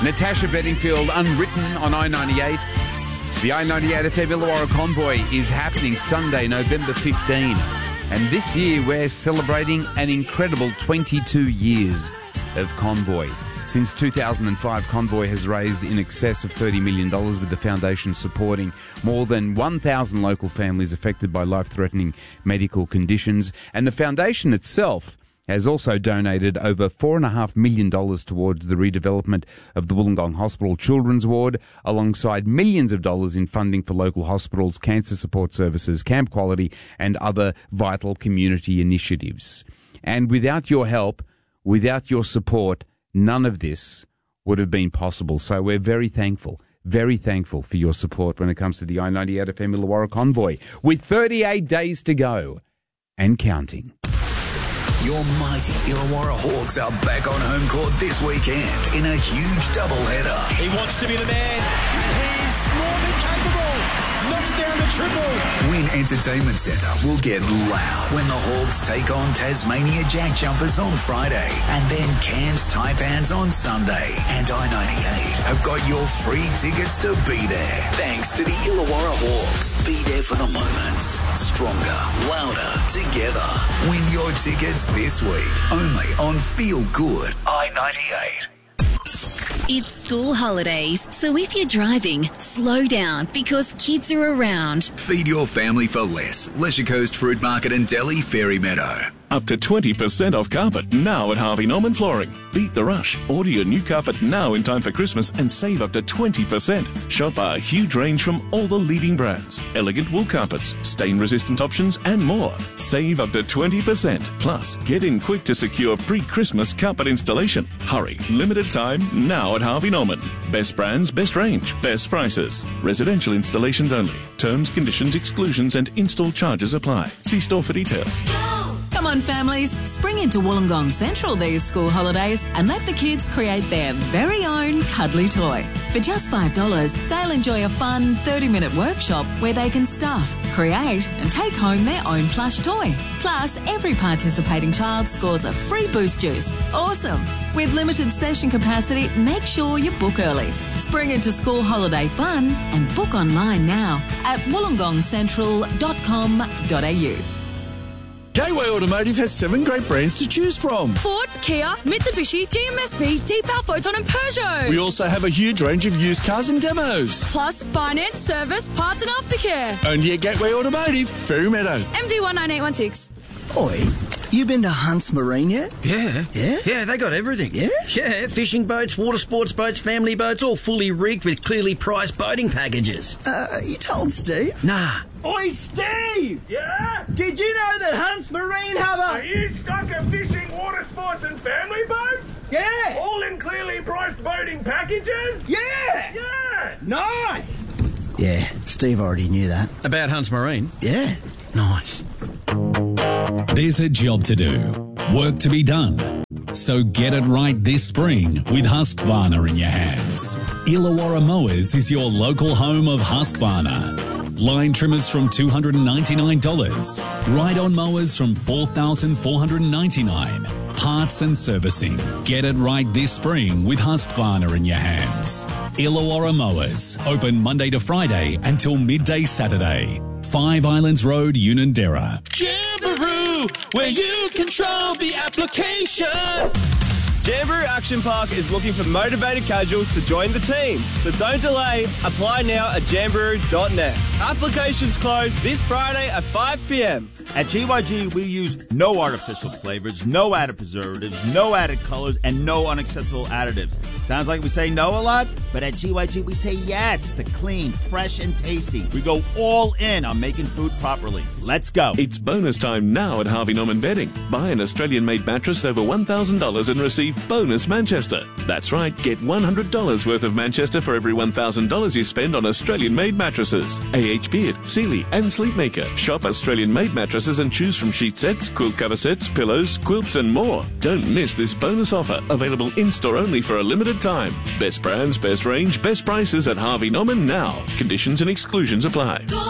Natasha Bedingfield, Unwritten on I-98. The I-98 FM Illawarra Convoy is happening Sunday, November 15. And this year we're celebrating an incredible 22 years of Convoy. Since 2005, Convoy has raised in excess of $30 million, with the foundation supporting more than 1,000 local families affected by life-threatening medical conditions. And the foundation itself has also donated over $4.5 million towards the redevelopment of the Wollongong Hospital Children's Ward, alongside millions of dollars in funding for local hospitals, cancer support services, Camp Quality, and other vital community initiatives. And without your help, without your support, none of this would have been possible. So we're very thankful for your support when it comes to the I-98 FM Illawarra Convoy, with 38 days to go and counting. Your mighty Illawarra Hawks are back on home court this weekend in a huge doubleheader. He wants to be the man. He's more than capable. Knocks down the triple. Win Entertainment Centre will get loud when the Hawks take on Tasmania Jack Jumpers on Friday, and then Cairns Taipans on Sunday. And I-98 have got your free tickets to be there. Thanks to the Illawarra Hawks. Be there for the moments. Stronger, louder, together. Win your tickets this week, only on Feel Good I-98. It's school holidays, so if you're driving, slow down because kids are around. Feed your family for less. Leisure Coast Fruit Market and Deli, Fairy Meadow. Up to 20% off carpet now at Harvey Norman Flooring. Beat the rush. Order your new carpet now in time for Christmas and save up to 20%. Shop our huge range from all the leading brands. Elegant wool carpets, stain-resistant options and more. Save up to 20%. Plus, get in quick to secure pre-Christmas carpet installation. Hurry. Limited time now at Harvey Norman. Best brands, best range, best prices. Residential installations only. Terms, conditions, exclusions and install charges apply. See store for details. Come on, families, spring into Wollongong Central these school holidays and let the kids create their very own cuddly toy. For just $5, they'll enjoy a fun 30-minute workshop where they can stuff, create and take home their own plush toy. Plus, every participating child scores a free Boost Juice. Awesome! With limited session capacity, make sure you book early. Spring into school holiday fun and book online now at wollongongcentral.com.au. Gateway Automotive has 7 great brands to choose from. Ford, Kia, Mitsubishi, GMSV, Deepal, Photon and Peugeot. We also have a huge range of used cars and demos. Plus finance, service, parts and aftercare. Only at Gateway Automotive, Fairy Meadow. MD19816. Oi, you been to Hunt's Marine yet? Yeah. Yeah? Yeah, they got everything. Yeah? Yeah, fishing boats, water sports boats, family boats, all fully rigged with clearly priced boating packages. You told Steve? Nah. Oi, Steve! Yeah? Did you know that Hunt's Marine have a huge stock of fishing, water sports and family boats? Yeah! All in clearly priced boating packages? Yeah! Yeah! Nice! Yeah, Steve already knew that. About Hunt's Marine? Yeah. Nice. There's a job to do, work to be done. So get it right this spring with Husqvarna in your hands. Illawarra Mowers is your local home of Husqvarna. Line trimmers from $299. Ride-on mowers from $4,499. Parts and servicing. Get it right this spring with Husqvarna in your hands. Illawarra Mowers. Open Monday to Friday until midday Saturday. 5 Islands Road, Unanderra. Jamboree, where you control the application. Jamboree Action Park is looking for motivated casuals to join the team. So don't delay. Apply now at jamboree.net. Applications close this Friday at 5 p.m. At GYG, we use no artificial flavors, no added preservatives, no added colors, and no unacceptable additives. Sounds like we say no a lot, but at GYG, we say yes to clean, fresh, and tasty. We go all in on making food properly. Let's go. It's bonus time now at Harvey Norman Bedding. Buy an Australian-made mattress over $1,000 and receive bonus Manchester. That's right, get $100 worth of Manchester for every $1,000 you spend on Australian-made mattresses. AH Beard, Sealy, and Sleepmaker. Shop Australian-made mattresses and choose from sheet sets, quilt cover sets, pillows, quilts, and more. Don't miss this bonus offer, available in-store only for a limited time. Best brands, best range, best prices at Harvey Norman now. Conditions and exclusions apply.